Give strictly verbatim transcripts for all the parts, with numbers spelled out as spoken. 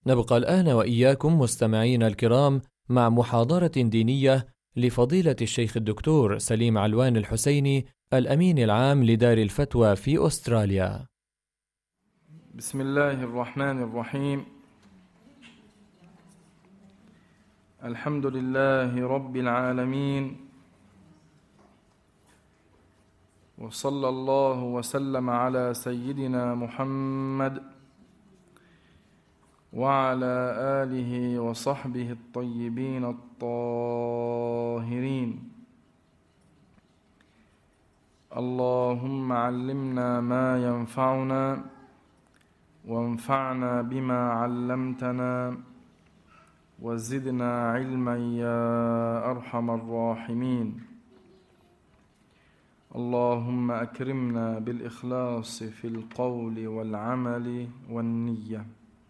نبقى الآن وإياكم مستمعين الكرام مع محاضرة دينية لفضيلة الشيخ الدكتور سليم علوان الحسيني الأمين العام لدار الفتوى في أستراليا. بسم الله الرحمن الرحيم. الحمد لله رب العالمين، وصلى الله وسلم على سيدنا محمد وعلى آله وصحبه الطيبين الطاهرين. اللهم علمنا ما ينفعنا وانفعنا بما علمتنا وزدنا علما يا أرحم الراحمين. اللهم أكرمنا بالإخلاص في القول والعمل والنية.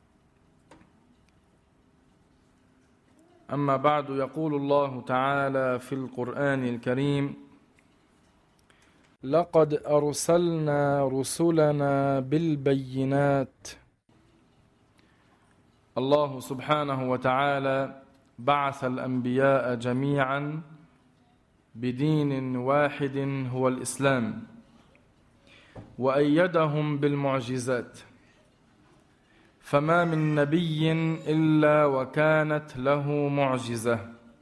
أما بعد، يقول الله تعالى في القرآن الكريم: لقد أرسلنا رسلنا بالبينات. الله سبحانه وتعالى بعث الأنبياء جميعا بدين واحد هو الإسلام، وأيدهم بالمعجزات، فما من نبي إلا وكانت له معجزة،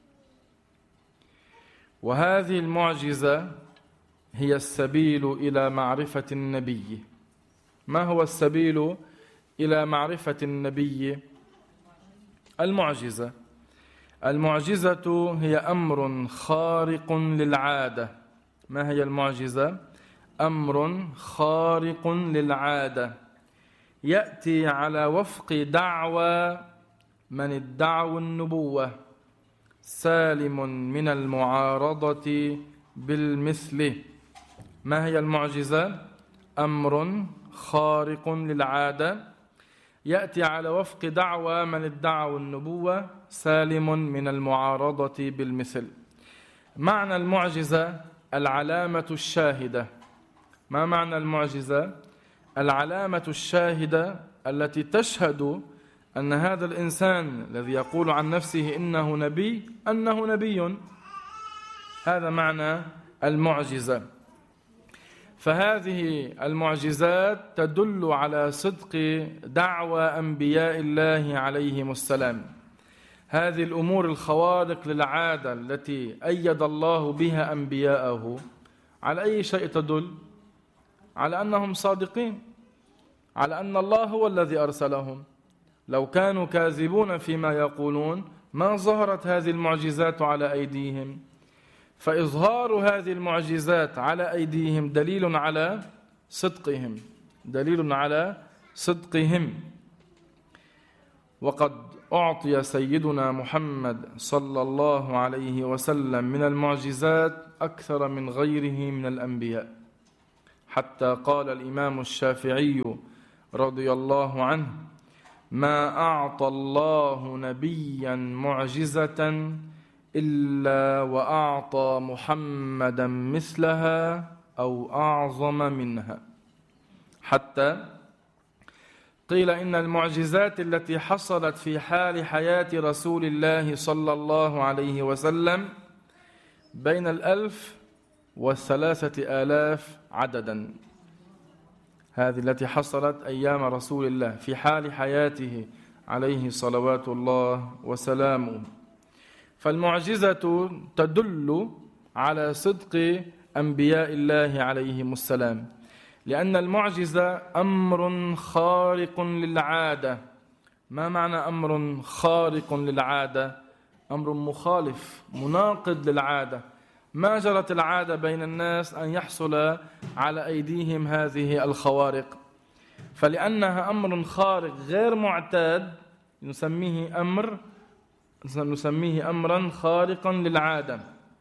وهذه المعجزة هي السبيل إلى معرفة النبي. ما هو السبيل إلى معرفة النبي؟ المعجزة. المعجزة هي أمر خارق للعادة. ما هي المعجزة؟ أمر خارق للعادة يأتي على وفق دعوى من ادعوا النبوة، سالم من المعارضة بالمثل. ما هي المعجزة؟ أمر خارق للعادة يأتي على وفق دعوى من ادعوا النبوة، سالم من المعارضة بالمثل. معنى المعجزة العلامة الشاهدة. ما معنى المعجزة؟ العلامة الشاهدة التي تشهد أن هذا الإنسان الذي يقول عن نفسه إنه نبي أنه نبي. هذا معنى المعجزة. فهذه المعجزات تدل على صدق دعوى أنبياء الله عليهم السلام. هذه الأمور الخوارق للعادة التي أيد الله بها أنبياءه على أي شيء تدل؟ على أنهم صادقين، على أن الله هو الذي أرسلهم. لو كانوا كاذبون فيما يقولون ما ظهرت هذه المعجزات على أيديهم. فإظهار هذه المعجزات على أيديهم دليل على صدقهم، دليل على صدقهم. وقد أعطي سيدنا محمد صلى الله عليه وسلم من المعجزات أكثر من غيره من الأنبياء، حتى قال الإمام الشافعي رضي الله عنه: ما أعطى الله نبيا معجزة إلا وأعطى محمدا مثلها أو أعظم منها. حتى قيل إن المعجزات التي حصلت في حال حياة رسول الله صلى الله عليه وسلم بين الألف والثلاثة آلاف عددا. هذه التي حصلت أيام رسول الله في حال حياته عليه صلوات الله وسلامه. فالمعجزة تدل على صدق أنبياء الله عليهم السلام، لأن المعجزة أمر خارق للعادة. ما معنى أمر خارق للعادة؟ أمر مخالف مناقض للعادة. ما جرت العادة بين الناس أن يحصل على أيديهم هذه الخوارق، فلأنها أمر خارق غير معتاد نسميه أمر نسميه أمرا خارقا للعادة،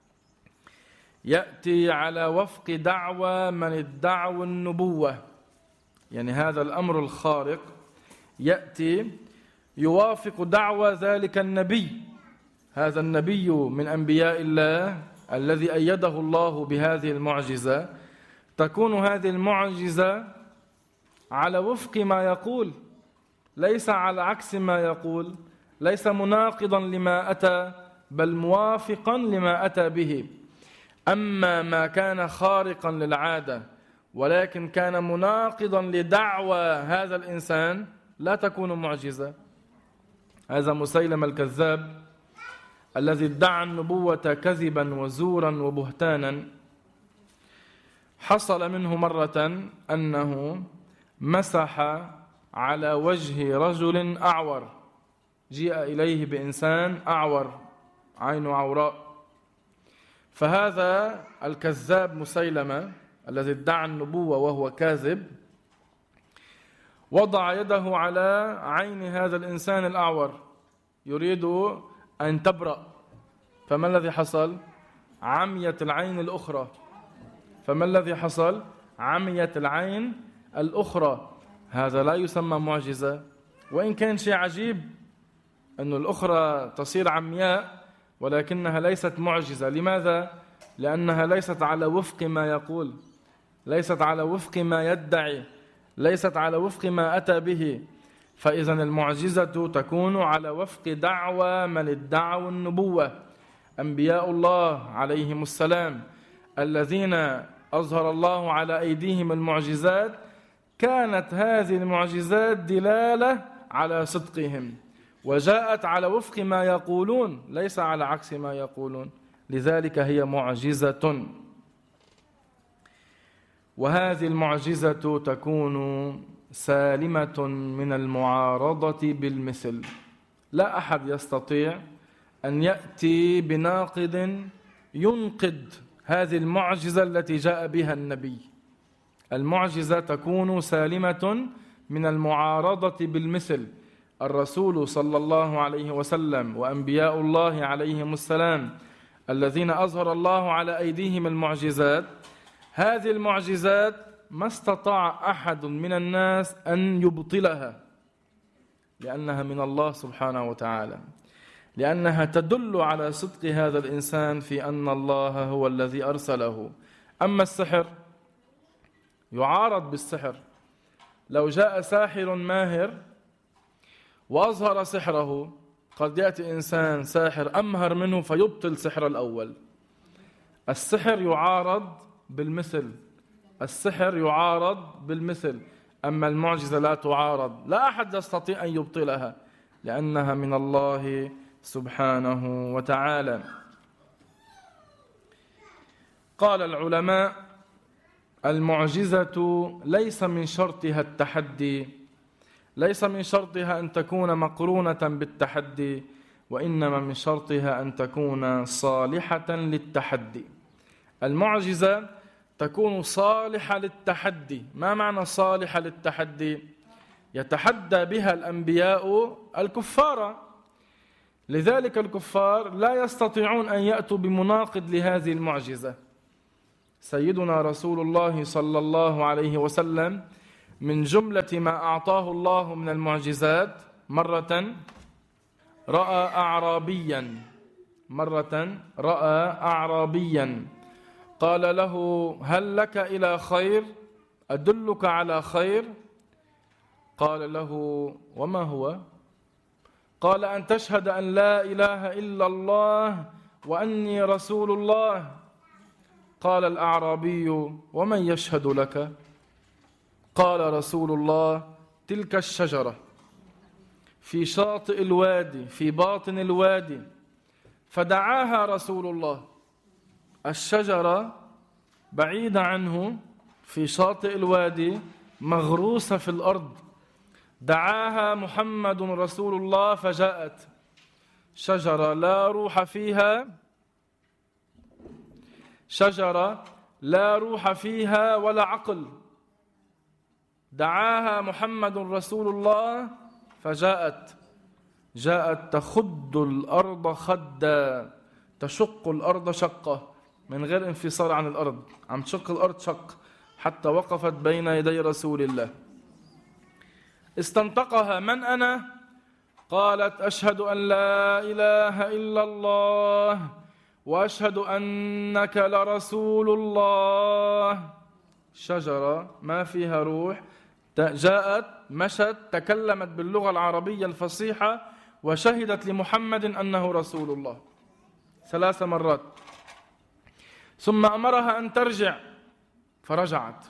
يأتي على وفق دعوى من ادعوا النبوة. يعني هذا الأمر الخارق يأتي يوافق دعوى ذلك النبي، هذا النبي من أنبياء الله الذي أيده الله بهذه المعجزة. تكون هذه المعجزة على وفق ما يقول، ليس على عكس ما يقول، ليس مناقضا لما أتى، بل موافقا لما أتى به. أما ما كان خارقا للعادة ولكن كان مناقضا لدعوى هذا الإنسان لا تكون معجزة. هذا مسيلمة الكذاب الذي ادعى النبوة كذبا وزورا وبهتانا، حصل منه مرة أنه مسح على وجه رجل أعور، جيء إليه بإنسان أعور عينه عوراء، فهذا الكذاب مسيلمة الذي ادعى النبوة وهو كاذب وضع يده على عين هذا الإنسان الأعور يريد أن تبرأ، فما الذي حصل؟ عميت العين الأخرى. فما الذي حصل؟ عميت العين الأخرى. هذا لا يسمى معجزة، وإن كان شيء عجيب أن الأخرى تصير عمياء، ولكنها ليست معجزة. لماذا؟ لأنها ليست على وفق ما يقول، ليست على وفق ما يدعي، ليست على وفق ما أتى به. فإذا المعجزة تكون على وفق دعوى من ادعوا النبوة، أنبياء الله عليهم السلام الذين أظهر الله على أيديهم المعجزات، كانت هذه المعجزات دلالة على صدقهم وجاءت على وفق ما يقولون ليس على عكس ما يقولون، لذلك هي معجزة. وهذه المعجزة تكون سالمة من المعارضة بالمثل. لا أحد يستطيع أن يأتي بناقض ينقض هذه المعجزة التي جاء بها النبي. المعجزة تكون سالمة من المعارضة بالمثل. الرسول صلى الله عليه وسلم وأنبياء الله عليهم السلام الذين أظهر الله على أيديهم المعجزات، هذه المعجزات ما استطاع أحد من الناس أن يبطلها، لأنها من الله سبحانه وتعالى، لأنها تدل على صدق هذا الإنسان في أن الله هو الذي أرسله. أما السحر يعارض بالسحر. لو جاء ساحر ماهر وأظهر سحره، قد يأتي إنسان ساحر أمهر منه فيبطل سحر الأول. السحر يعارض بالمثل، السحر يعارض بالمثل، أما المعجزة لا تعارض، لا أحد يستطيع أن يبطلها لأنها من الله سبحانه وتعالى. قال العلماء: المعجزة ليس من شرطها التحدي، ليس من شرطها أن تكون مقرونة بالتحدي، وإنما من شرطها أن تكون صالحة للتحدي. المعجزة تكون صالحة للتحدي. ما معنى صالحة للتحدي؟ يتحدى بها الأنبياء الكفار، لذلك الكفار لا يستطيعون أن يأتوا بمناقض لهذه المعجزة. سيدنا رسول الله صلى الله عليه وسلم من جملة ما أعطاه الله من المعجزات، مرة رأى أعرابيا مرة رأى أعرابيا قال له: هل لك إلى خير؟ أدلك على خير؟ قال له: وما هو؟ قال: أن تشهد أن لا إله إلا الله وأني رسول الله. قال الأعرابي: ومن يشهد لك؟ قال رسول الله: تلك الشجرة في شاطئ الوادي في باطن الوادي. فدعاها رسول الله. الشجرة بعيدة عنه في شاطئ الوادي مغروسة في الأرض، دعاها محمد رسول الله فجاءت. شجرة لا روح فيها، شجرة لا روح فيها ولا عقل، دعاها محمد رسول الله فجاءت. جاءت تخد الأرض خدا، تشق الأرض شقة من غير انفصال عن الأرض، عم تشق الأرض شق حتى وقفت بين يدي رسول الله. استنطقها: من أنا؟ قالت: أشهد أن لا إله إلا الله وأشهد أنك لرسول الله. شجرة ما فيها روح جاءت مشت تكلمت باللغة العربية الفصيحة وشهدت لمحمد أنه رسول الله ثلاث مرات، ثم أمرها أن ترجع فرجعت.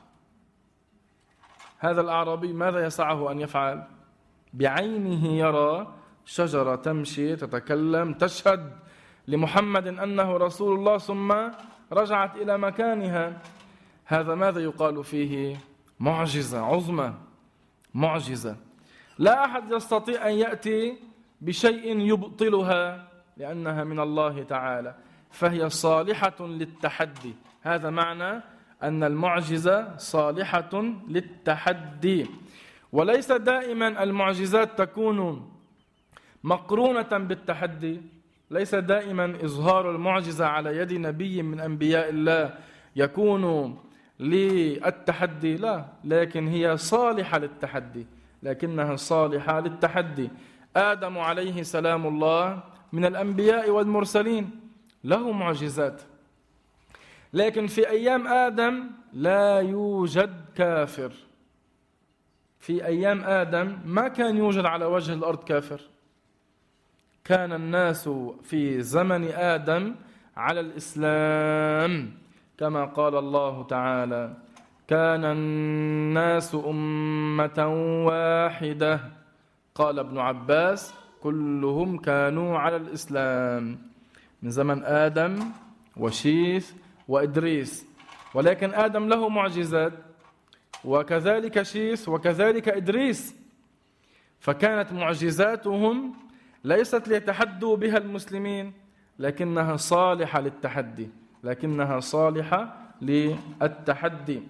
هذا الأعرابي ماذا يسعه أن يفعل؟ بعينه يرى شجرة تمشي تتكلم تشهد لمحمد أنه رسول الله ثم رجعت إلى مكانها. هذا ماذا يقال فيه؟ معجزة عظمى، معجزة لا أحد يستطيع أن يأتي بشيء يبطلها لأنها من الله تعالى، فهي صالحة للتحدي. هذا معنى أن المعجزة صالحة للتحدي. وليس دائما المعجزات تكون مقرونة بالتحدي، ليس دائما إظهار المعجزة على يد نبي من أنبياء الله يكون للتحدي، لا، لكن هي صالحة للتحدي، لكنها صالحة للتحدي. آدم عليه سلام الله من الأنبياء والمرسلين له معجزات، لكن في أيام آدم لا يوجد كافر. في أيام آدم ما كان يوجد على وجه الأرض كافر، كان الناس في زمن آدم على الإسلام، كما قال الله تعالى: كان الناس أمة واحدة. قال ابن عباس: كلهم كانوا على الإسلام، من زمن آدم وشيث وإدريس. ولكن آدم له معجزات، وكذلك شيث وكذلك إدريس، فكانت معجزاتهم ليست ليتحدوا بها المسلمين، لكنها صالحة للتحدي، لكنها صالحة للتحدي.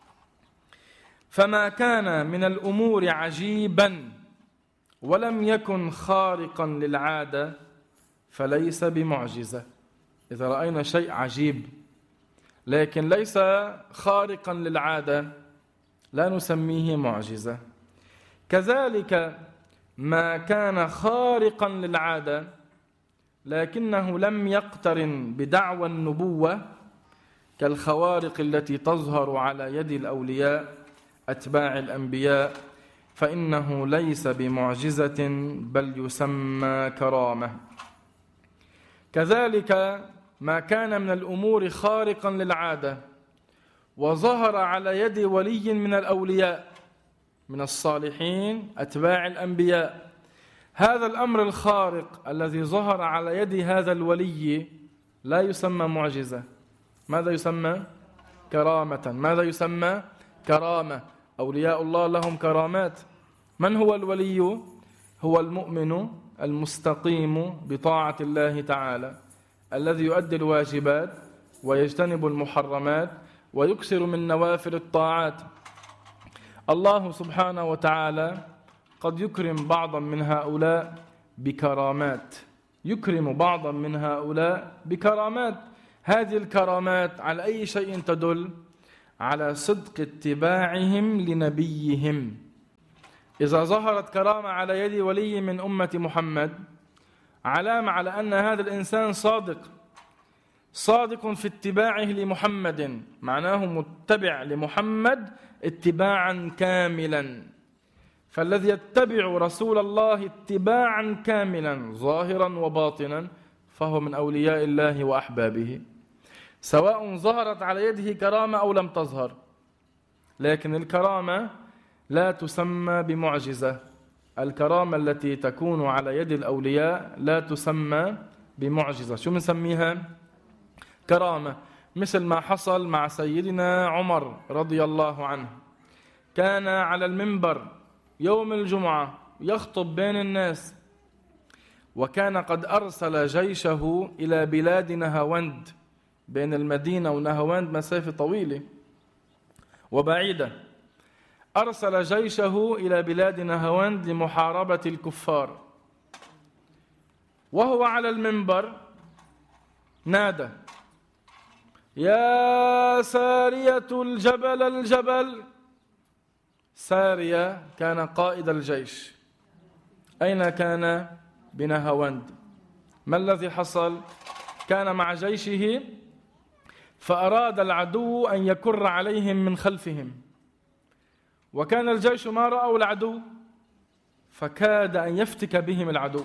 فما كان من الأمور عجيبا ولم يكن خارقا للعادة فليس بمعجزة. إذا رأينا شيء عجيب لكن ليس خارقا للعادة لا نسميه معجزة. كذلك ما كان خارقا للعادة لكنه لم يقترن بدعوى النبوة كالخوارق التي تظهر على يد الأولياء أتباع الأنبياء، فإنه ليس بمعجزة بل يسمى كرامة. كذلك ما كان من الأمور خارقا للعادة وظهر على يد ولي من الأولياء من الصالحين أتباع الأنبياء، هذا الأمر الخارق الذي ظهر على يد هذا الولي لا يسمى معجزة. ماذا يسمى؟ كرامة. ماذا يسمى؟ كرامة. أولياء الله لهم كرامات. من هو الولي؟ هو المؤمن المستقيم بطاعة الله تعالى، الذي يؤدي الواجبات ويجتنب المحرمات ويكثر من نوافل الطاعات. الله سبحانه وتعالى قد يكرم بعضا من هؤلاء بكرامات، يكرم بعضا من هؤلاء بكرامات. هذه الكرامات على أي شيء تدل؟ على صدق اتباعهم لنبيهم. إذا ظهرت كرامة على يد ولي من أمة محمد علامة على أن هذا الإنسان صادق، صادق في اتباعه لمحمد، معناه متبع لمحمد اتباعا كاملا. فالذي يتبع رسول الله اتباعا كاملا ظاهرا وباطنا فهو من أولياء الله وأحبابه، سواء ظهرت على يده كرامة أو لم تظهر. لكن الكرامة لا تسمى بمعجزة، الكرامة التي تكون على يد الأولياء لا تسمى بمعجزة. شو بنسميها؟ كرامة. مثل ما حصل مع سيدنا عمر رضي الله عنه، كان على المنبر يوم الجمعة يخطب بين الناس، وكان قد أرسل جيشه إلى بلاد نهاوند، بين المدينة ونهاوند مسافة طويلة وبعيدة، أرسل جيشه إلى بلاد نهاوند لمحاربة الكفار. وهو على المنبر نادى: يا سارية الجبل الجبل. سارية كان قائد الجيش. أين كان؟ بنهاوند. ما الذي حصل؟ كان مع جيشه فأراد العدو أن يكر عليهم من خلفهم، وكان الجيش ما رأوا العدو فكاد أن يفتك بهم العدو.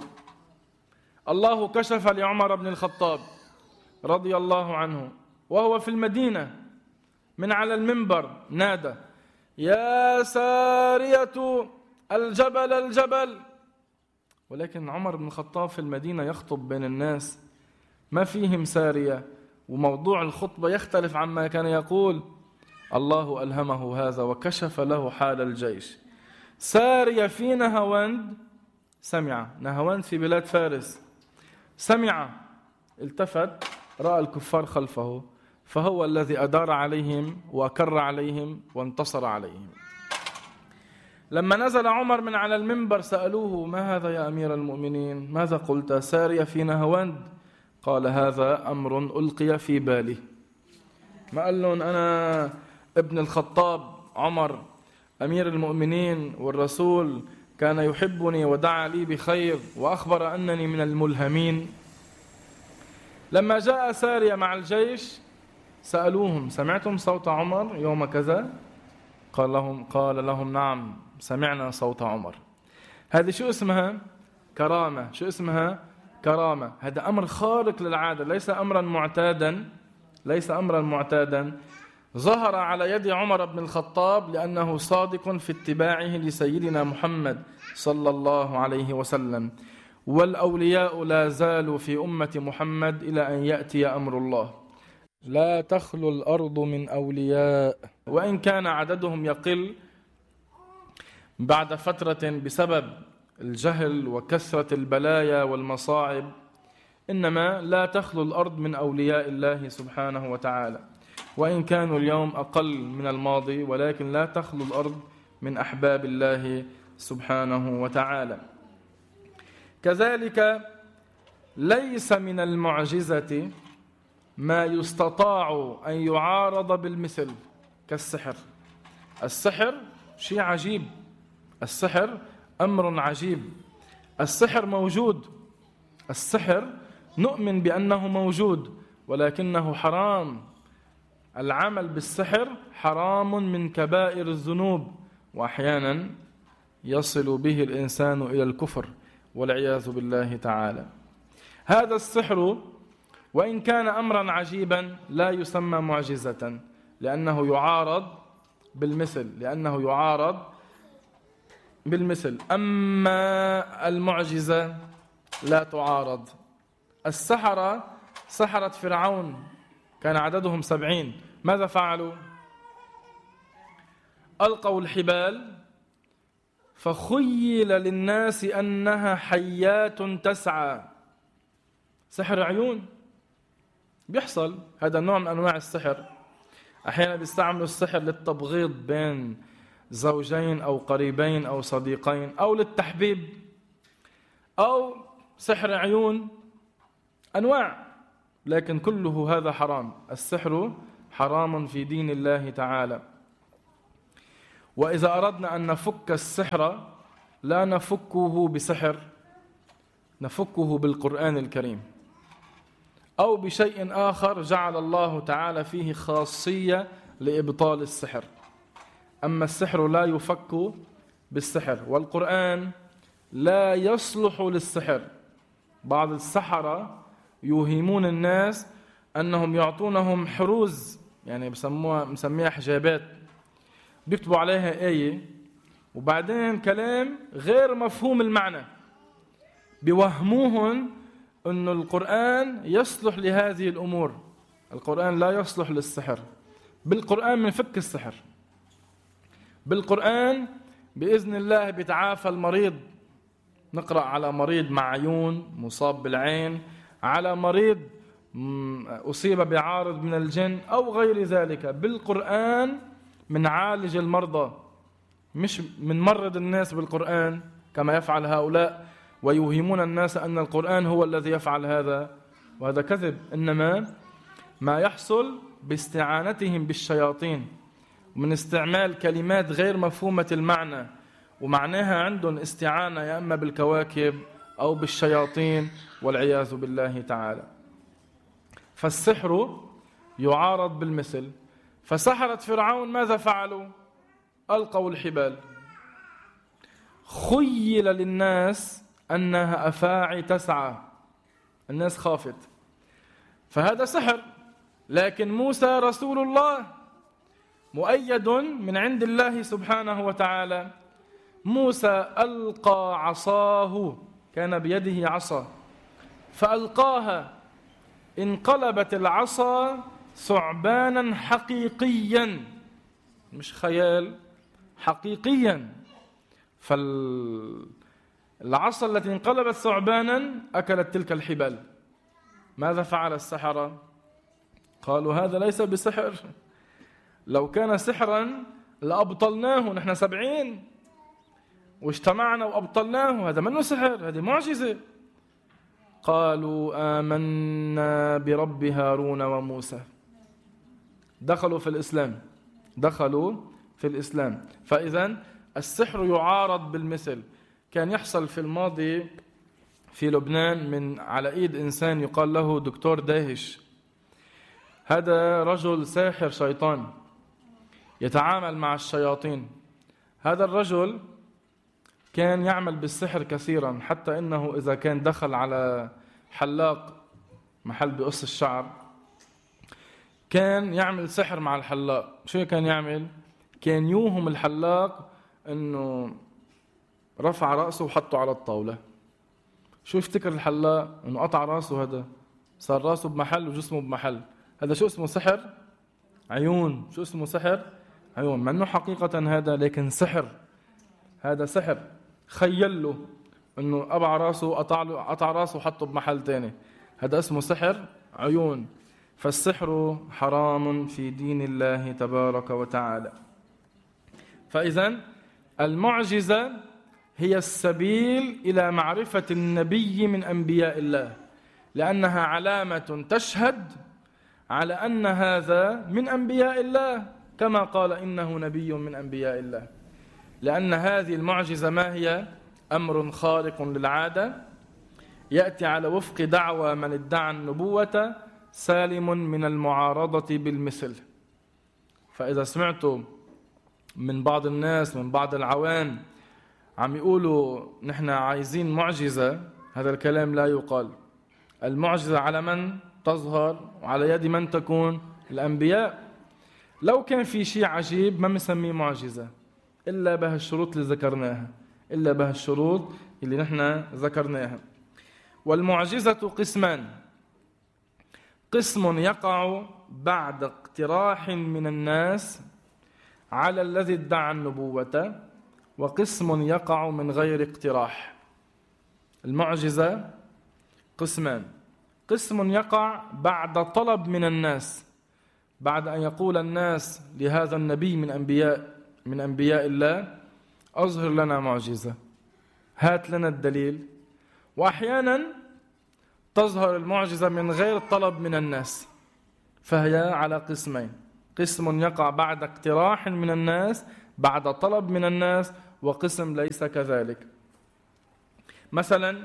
الله كشف لعمر بن الخطاب رضي الله عنه وهو في المدينة من على المنبر نادى: يا سارية الجبل الجبل. ولكن عمر بن الخطاب في المدينة يخطب بين الناس ما فيهم سارية، وموضوع الخطبة يختلف عما كان يقول. الله ألهمه هذا وكشف له حال الجيش. سارية في نهاوند سمع، نهاوند في بلاد فارس، سمع، التفت رأى الكفار خلفه، فهو الذي أدار عليهم وأكر عليهم وانتصر عليهم. لما نزل عمر من على المنبر سألوه: ما هذا يا أمير المؤمنين؟ ماذا قلت؟ سارية في نهاوند؟ قال: هذا أمر ألقي في بالي. ما قال لهم أنا ابن الخطاب عمر أمير المؤمنين والرسول كان يحبني ودعا لي بخير وأخبر أنني من الملهمين. لما جاء سارية مع الجيش سألوهم: سمعتم صوت عمر يوم كذا؟ قال لهم قال لهم نعم سمعنا صوت عمر. هذه شو اسمها؟ كرامة. شو اسمها؟ كرامة. هذا أمر خارق للعادة، ليس أمرا معتادا، ليس أمرا معتادا. ظهر على يد عمر بن الخطاب لأنه صادق في اتباعه لسيدنا محمد صلى الله عليه وسلم. والأولياء لا زالوا في أمة محمد إلى أن يأتي أمر الله. لا تخلو الأرض من أولياء، وإن كان عددهم يقل بعد فترة بسبب الجهل وكثرة البلايا والمصاعب، إنما لا تخلو الأرض من أولياء الله سبحانه وتعالى، وإن كانوا اليوم أقل من الماضي، ولكن لا تخلو الأرض من أحباب الله سبحانه وتعالى. كذلك ليس من المعجزة ما يستطاع أن يعارض بالمثل كالسحر. السحر شيء عجيب، السحر أمر عجيب. السحر موجود، السحر نؤمن بأنه موجود، ولكنه حرام. العمل بالسحر حرام من كبائر الذنوب، وأحيانا يصل به الإنسان إلى الكفر والعياذ بالله تعالى. هذا السحر وإن كان أمرا عجيبا لا يسمى معجزة، لأنه يعارض بالمثل، لأنه يعارض بالمثل. أما المعجزة لا تعارض. السحرة، سحرة فرعون كان عددهم سبعين، ماذا فعلوا؟ ألقوا الحبال فخيل للناس أنها حيات تسعى. سحر عيون بيحصل، هذا نوع من أنواع السحر. أحيانا بيستعملوا السحر للتبغيض بين زوجين أو قريبين أو صديقين، أو للتحبيب، أو سحر عيون، أنواع، لكن كله هذا حرام. السحر حرام في دين الله تعالى. وإذا أردنا أن نفك السحر لا نفكه بسحر، نفكه بالقرآن الكريم أو بشيء آخر جعل الله تعالى فيه خاصية لإبطال السحر. أما السحر لا يفك بالسحر، والقرآن لا يصلح للسحر. بعض السحرة يوهمون الناس أنهم يعطونهم حروز، يعني بسموها مسميها حجابات، بيكتبوا عليها آية وبعدين كلام غير مفهوم المعنى، بيوهموهن أن القرآن يصلح لهذه الأمور. القرآن لا يصلح للسحر. بالقرآن من فك السحر، بالقرآن بإذن الله بيتعافى المريض. نقرأ على مريض معيون مصاب بالعين، على مريض أصيب بعارض من الجن أو غير ذلك. بالقرآن من عالج المرضى، مش من مرض الناس بالقرآن كما يفعل هؤلاء ويوهمون الناس أن القرآن هو الذي يفعل هذا، وهذا كذب. إنما ما يحصل باستعانتهم بالشياطين ومن استعمال كلمات غير مفهومة المعنى، ومعناها عندهم استعانة يا أما بالكواكب أو بالشياطين والعياذ بالله تعالى. فالسحر يعارض بالمثل. فسحرة فرعون ماذا فعلوا؟ ألقوا الحبال. خيل للناس أنها أفاعي تسعى، الناس خافت، فهذا سحر. لكن موسى رسول الله مؤيد من عند الله سبحانه وتعالى. موسى ألقى عصاه، كان بيده عصا فألقاها، انقلبت العصا ثعبانا حقيقيا، مش خيال، حقيقيا. فالعصا التي انقلبت ثعبانا أكلت تلك الحبال. ماذا فعل السحرة؟ قالوا هذا ليس بسحر، لو كان سحرا لأبطلناه، نحن سبعين واجتمعنا وأبطلناه، هذا منه سحر، هذه معجزة. قالوا آمنا برب هارون وموسى، دخلوا في الإسلام، دخلوا في الإسلام. فإذا السحر يعارض بالمثل. كان يحصل في الماضي في لبنان من على إيد إنسان يقال له دكتور داهش. هذا رجل ساحر شيطان يتعامل مع الشياطين. هذا الرجل كان يعمل بالسحر كثيرا، حتى إنه إذا كان دخل على حلاق محل بقص الشعر كان يعمل سحر مع الحلاق. شو كان يعمل؟ كان يوهم الحلاق إنه رفع رأسه وحطه على الطاولة. شو يفتكر الحلاق؟ إنه قطع رأسه، هذا صار رأسه بمحل وجسمه بمحل. هذا شو اسمه؟ سحر عيون. شو اسمه؟ سحر عيون. منه حقيقة هذا، لكن سحر، هذا سحر. خيل له انه ابع راسه، قطع له، قطع راسه وحطه بمحل تاني، هذا اسمه سحر عيون. فالسحر حرام في دين الله تبارك وتعالى. فإذا المعجزة هي السبيل إلى معرفة النبي من أنبياء الله، لأنها علامة تشهد على أن هذا من أنبياء الله، كما قال إنه نبي من أنبياء الله. لأن هذه المعجزة ما هي؟ أمر خارق للعادة، يأتي على وفق دعوى من ادعى النبوة، سالم من المعارضة بالمثل. فإذا سمعتوا من بعض الناس، من بعض العوام عم يقولوا نحن عايزين معجزة، هذا الكلام لا يقال. المعجزة على من تظهر وعلى يد من تكون؟ الأنبياء. لو كان في شيء عجيب ما بنسميه معجزة إلا بهالشروط اللي ذكرناها، إلا بهالشروط اللي نحن ذكرناها. والمعجزة قسمان: قسم يقع بعد اقتراح من الناس على الذي ادعى النبوة، وقسم يقع من غير اقتراح. المعجزة قسمان: قسم يقع بعد طلب من الناس، بعد أن يقول الناس لهذا النبي من أنبياء من أنبياء الله أظهر لنا معجزة، هات لنا الدليل. وأحيانا تظهر المعجزة من غير طلب من الناس، فهي على قسمين: قسم يقع بعد اقتراح من الناس، بعد طلب من الناس، وقسم ليس كذلك. مثلا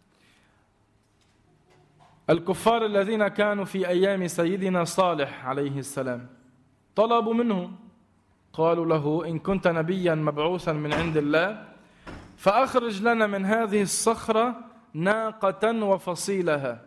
الكفار الذين كانوا في أيام سيدنا صالح عليه السلام طلبوا منه، قالوا له إن كنت نبيا مبعوثا من عند الله فأخرج لنا من هذه الصخرة ناقة وفصيلها.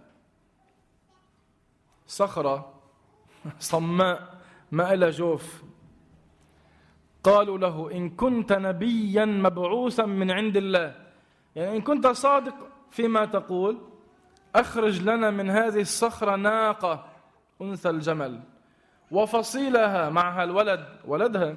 صخرة صماء ما إلى جوف. قالوا له إن كنت نبيا مبعوثا من عند الله، يعني إن كنت صادق فيما تقول، أخرج لنا من هذه الصخرة ناقة أنثى الجمل وفصيلها معها الولد ولدها.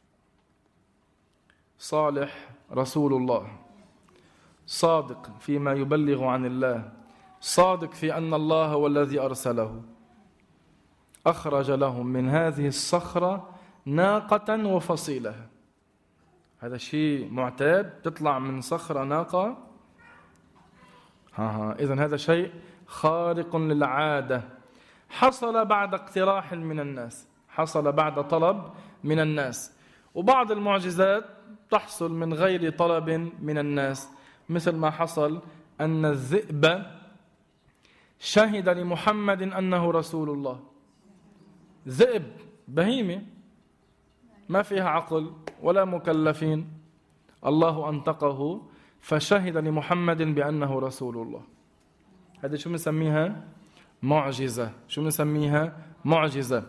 صالح رسول الله، صادق فيما يبلغ عن الله، صادق في أن الله هو الذي أرسله. أخرج لهم من هذه الصخرة ناقة وفصيلها. هذا شيء معتاد، تطلع من صخرة ناقة. ها ها إذن هذا شيء خارق للعادة، حصل بعد اقتراح من الناس، حصل بعد طلب من الناس. وبعض المعجزات تحصل من غير طلب من الناس، مثل ما حصل أن الذئب شهد لمحمد أنه رسول الله. ذئب بهيمة ما فيها عقل ولا مكلفين، الله أنطقه فشهد لمحمد بأنه رسول الله. هذه شو بنسميها؟ معجزة. شو بنسميها؟ معجزة.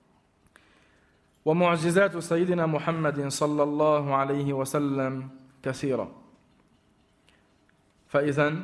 ومعجزات سيدنا محمد صلى الله عليه وسلم كثيرة. فإذن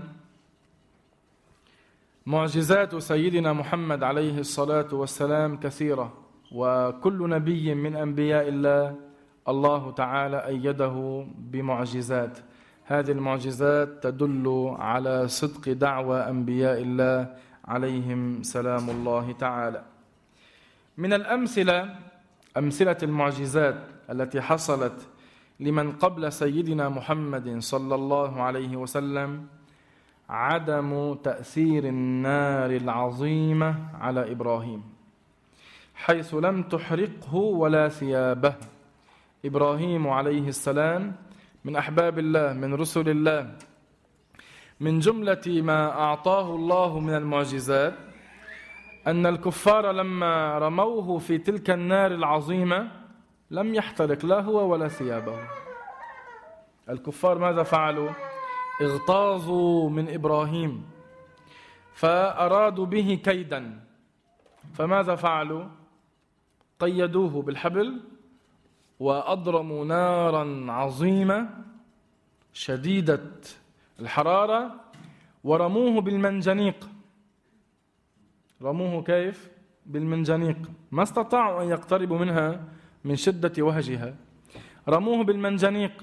معجزات سيدنا محمد عليه الصلاة والسلام كثيرة، وكل نبي من أنبياء الله الله تعالى أيده بمعجزات. هذه المعجزات تدل على صدق دعوى أنبياء الله عليهم سلام الله تعالى. من الأمثلة أمثلة المعجزات التي حصلت لمن قبل سيدنا محمد صلى الله عليه وسلم عدم تأثير النار العظيمة على إبراهيم، حيث لم تحرقه ولا ثيابه. إبراهيم عليه السلام من أحباب الله، من رسل الله. من جملة ما أعطاه الله من المعجزات أن الكفار لما رموه في تلك النار العظيمة لم يحترق لا هو ولا ثيابه. الكفار ماذا فعلوا؟ اغتاظوا من إبراهيم فأرادوا به كيدا، فماذا فعلوا؟ قيدوه بالحبل وأضرموا نارا عظيمة شديدة الحرارة ورموه بالمنجنيق. رموه كيف؟ بالمنجنيق، ما استطاعوا أن يقتربوا منها من شدة وهجها. رموه بالمنجنيق،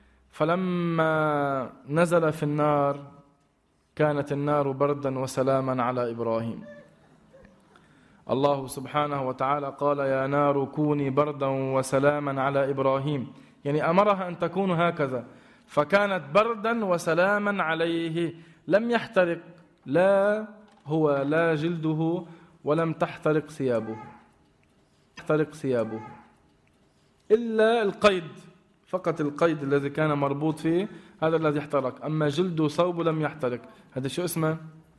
فلما نزل في النار كانت النار بردا وسلاما على إبراهيم. الله سبحانه وتعالى قال يا نار كوني بردا وسلاما على إبراهيم، يعني أمرها أن تكون هكذا، فكانت بردا وسلاما عليه، لم يحترق لا هو لا جلده ولم تحترق ثيابه تحترق ثيابه إلا القيد، فقط القيد الذي كان مربوط فيه هذا الذي احترق، أما جلده ثوبه لم يحترق. هذا شو اسمه؟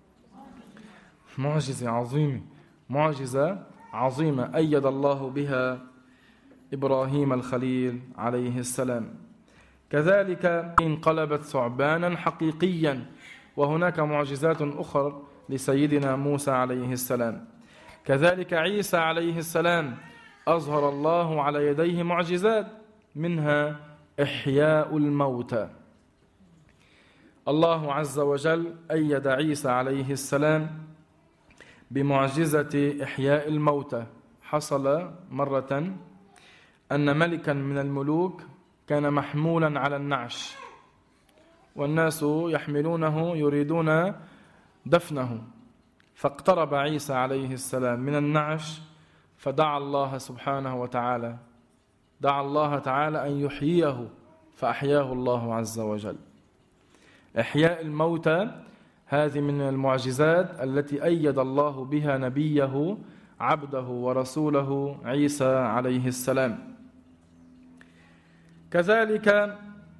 معجزة عظيمة، معجزة عظيمة أيد الله بها إبراهيم الخليل عليه السلام. كذلك انقلبت ثعبانا حقيقيا، وهناك معجزات أخرى لسيدنا موسى عليه السلام. كذلك عيسى عليه السلام أظهر الله على يديه معجزات، منها إحياء الموتى. الله عز وجل أيد عيسى عليه السلام بمعجزة إحياء الموتى. حصل مرة أن ملكا من الملوك كان محمولا على النعش، والناس يحملونه يريدون دفنه، فاقترب عيسى عليه السلام من النعش فدعا الله سبحانه وتعالى دعا الله تعالى أن يحييه، فأحياه الله عز وجل. إحياء الموتى هذه من المعجزات التي أيد الله بها نبيه عبده ورسوله عيسى عليه السلام. كذلك